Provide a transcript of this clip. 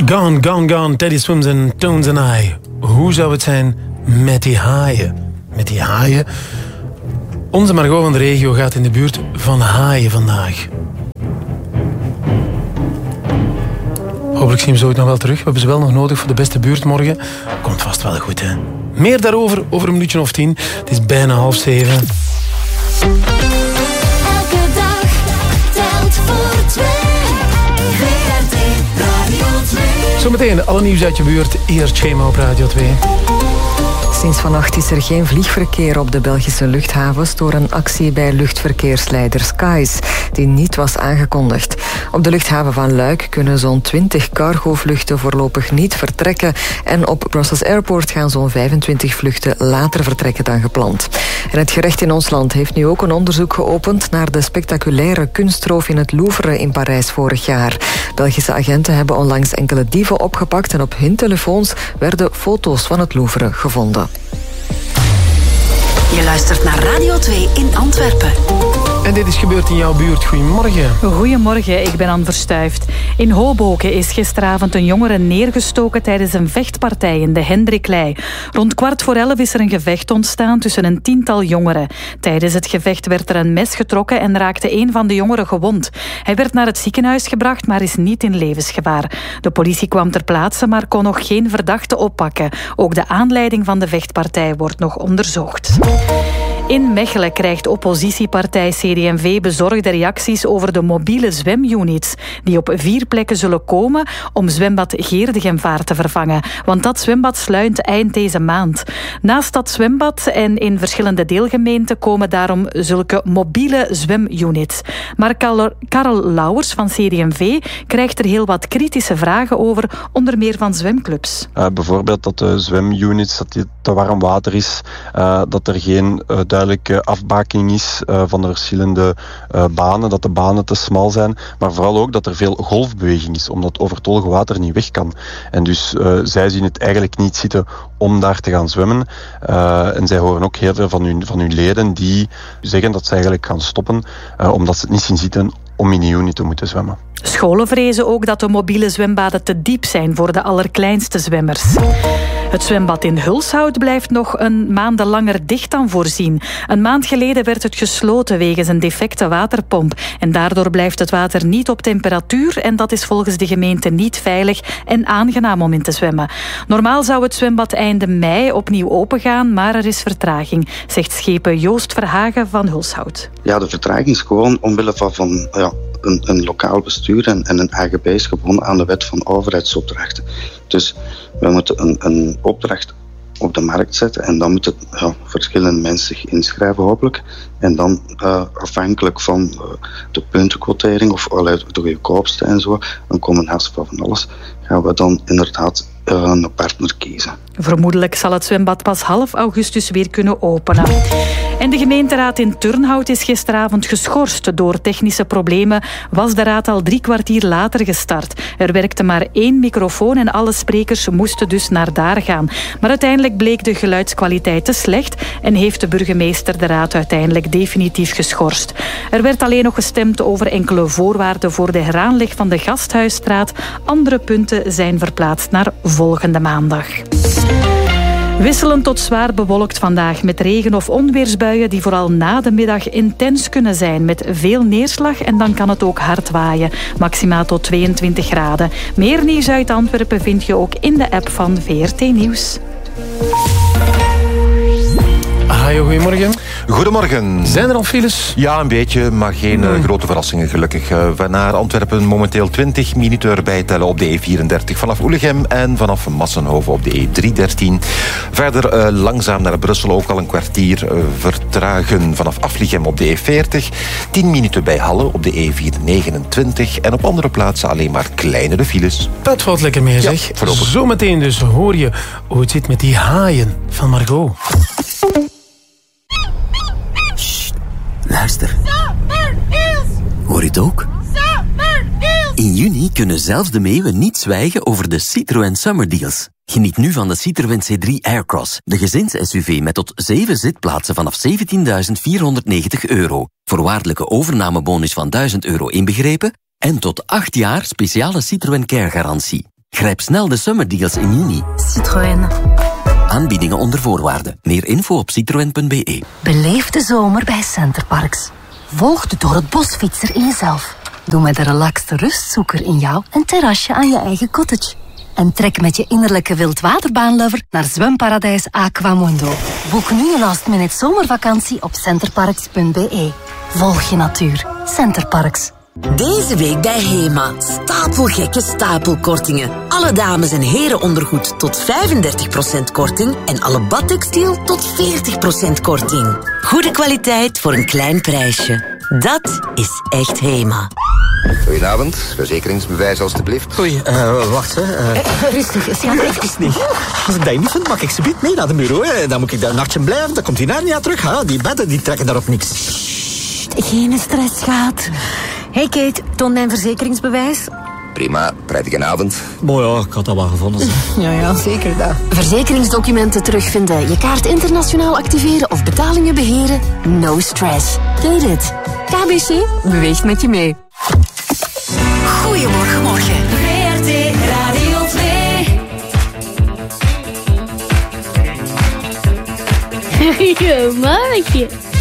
Gone, gone, gone, Teddy Swims en Tones and I. Hoe zou het zijn met die haaien? Met die haaien? Onze Margot van de regio gaat in de buurt van haaien vandaag. Hopelijk zien we ze ooit nog wel terug. We hebben ze wel nog nodig voor de beste buurt morgen. Komt vast wel goed, hè? Meer daarover over een minuutje of 10. Het is bijna 6:30. Elke dag telt voor 2. VRT Radio 2. Zometeen alle nieuws uit je buurt. Eerst Schema op Radio 2. Sinds vannacht is er geen vliegverkeer op de Belgische luchthavens door een actie bij luchtverkeersleider Skies, die niet was aangekondigd. Op de luchthaven van Luik kunnen zo'n 20 cargovluchten voorlopig niet vertrekken en op Brussels Airport gaan zo'n 25 vluchten later vertrekken dan gepland. En het gerecht in ons land heeft nu ook een onderzoek geopend naar de spectaculaire kunstroof in het Louvre in Parijs vorig jaar. Belgische agenten hebben onlangs enkele dieven opgepakt en op hun telefoons werden foto's van het Louvre gevonden. Je luistert naar Radio 2 in Antwerpen. En dit is gebeurd in jouw buurt. Goedemorgen. Goedemorgen, ik ben Anne Verstuift. In Hoboken is gisteravond een jongere neergestoken tijdens een vechtpartij in de Hendriklei. Rond 11:15 is er een gevecht ontstaan tussen een 10-tal jongeren. Tijdens het gevecht werd er een mes getrokken en raakte een van de jongeren gewond. Hij werd naar het ziekenhuis gebracht, maar is niet in levensgevaar. De politie kwam ter plaatse, maar kon nog geen verdachte oppakken. Ook de aanleiding van de vechtpartij wordt nog onderzocht. In Mechelen krijgt oppositiepartij CD&V bezorgde reacties over de mobiele zwemunits die op 4 plekken zullen komen om zwembad Geerdegenvaart te vervangen. Want dat zwembad sluit eind deze maand. Naast dat zwembad en in verschillende deelgemeenten komen daarom zulke mobiele zwemunits. Maar Karel Lauwers van CD&V krijgt er heel wat kritische vragen over, onder meer van zwemclubs. Bijvoorbeeld dat de zwemunits, dat het te warm water is, dat er geen duidelijke afbaking is van de verschillende banen, dat de banen te smal zijn, maar vooral ook dat er veel golfbeweging is, omdat overtollig water niet weg kan. En dus zij zien het eigenlijk niet zitten om daar te gaan zwemmen. En zij horen ook heel veel van hun leden die zeggen dat ze eigenlijk gaan stoppen, omdat ze het niet zien zitten om in die unit te moeten zwemmen. Scholen vrezen ook dat de mobiele zwembaden te diep zijn voor de allerkleinste zwemmers. Het zwembad in Hulshout blijft nog een maanden langer dicht dan voorzien. Een maand geleden werd het gesloten wegens een defecte waterpomp. En daardoor blijft het water niet op temperatuur en dat is volgens de gemeente niet veilig en aangenaam om in te zwemmen. Normaal zou het zwembad einde mei opnieuw opengaan, maar er is vertraging, zegt schepen Joost Verhagen van Hulshout. Ja, de vertraging is gewoon omwille van een lokaal bestuur en een AGB is gebonden aan de wet van overheidsopdrachten. Dus we moeten een opdracht op de markt zetten en dan moeten verschillende mensen zich inschrijven hopelijk. En dan afhankelijk van de puntenquotering of de goedkoopste en zo, dan komen naast van alles, gaan we dan inderdaad een partner kiezen. Vermoedelijk zal het zwembad pas half augustus weer kunnen openen. En de gemeenteraad in Turnhout is gisteravond geschorst. Door technische problemen was de raad al 3 kwartier later gestart. Er werkte maar 1 microfoon en alle sprekers moesten dus naar daar gaan. Maar uiteindelijk bleek de geluidskwaliteit te slecht en heeft de burgemeester de raad uiteindelijk definitief geschorst. Er werd alleen nog gestemd over enkele voorwaarden voor de heraanleg van de Gasthuisstraat. Andere punten zijn verplaatst naar volgende maandag. Wisselend tot zwaar bewolkt vandaag met regen- of onweersbuien die vooral na de middag intens kunnen zijn met veel neerslag en dan kan het ook hard waaien. Maximaal tot 22 graden. Meer nieuws uit Antwerpen vind je ook in de app van VRT Nieuws. Hajo, goedemorgen. Goedemorgen. Zijn er al files? Ja, een beetje, maar geen grote verrassingen gelukkig. Naar Antwerpen momenteel 20 minuten erbij tellen op de E34 vanaf Oelegem en vanaf Massenhoven op de E313. Verder langzaam naar Brussel ook al een kwartier vertragen vanaf Afligem op de E40. 10 minuten bij Halle op de E429 en op andere plaatsen alleen maar kleinere files. Dat valt lekker mee, zeg. Ja, zometeen dus hoor je hoe het zit met die haaien van Margot. Luister. Hoor je het ook? In juni kunnen zelfs de meeuwen niet zwijgen over de Citroën Summer Deals. Geniet nu van de Citroën C3 Aircross, de gezins-SUV met tot 7 zitplaatsen vanaf €17.490. Voorwaardelijke overnamebonus van €1.000 inbegrepen en tot 8 jaar speciale Citroën Care-garantie. Grijp snel de summerdeals in juni. Citroën. Aanbiedingen onder voorwaarden. Meer info op citroen.be. Beleef de zomer bij Centerparks. Volg de door het bosfietser in jezelf. Doe met de relaxte rustzoeker in jou een terrasje aan je eigen cottage. En trek met je innerlijke wildwaterbaanlover naar zwemparadijs Aquamundo. Boek nu een last-minute zomervakantie op centerparks.be. Volg je natuur. Centerparks. Deze week bij HEMA. Stapelgekke stapelkortingen. Alle dames- en herenondergoed tot 35% korting. En alle badtextiel tot 40% korting. Goede kwaliteit voor een klein prijsje. Dat is echt HEMA. Goedenavond, verzekeringsbewijs alstublieft. Oei, wacht hè. Rustig, schat. Even niet. Als ik dat niet vind, mag ik ze mee naar de bureau. Hè. Dan moet ik daar een nachtje blijven, dan komt die naar niet aan terug. Hè. Die bedden die trekken daarop niks. Geen stress, schat. Hey Kate, toon mijn verzekeringsbewijs. Prima, prettige avond. Mooi ja, ik had dat wel gevonden. Ja, zeker dat. Verzekeringsdocumenten terugvinden, je kaart internationaal activeren of betalingen beheren. No stress. Get it. KBC beweegt met je mee. Goedemorgen, morgen. VRT Radio 2. Goedemorgen.